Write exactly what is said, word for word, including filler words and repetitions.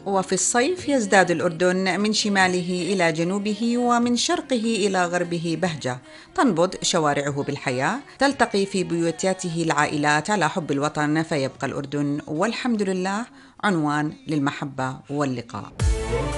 وفي الصيف يزداد الأردن من شماله إلى جنوبه ومن شرقه إلى غربه بهجة، تنبض شوارعه بالحياة، تلتقي في بيوتاته العائلات على حب الوطن، فيبقى الأردن والحمد لله عنوان للمحبة واللقاء.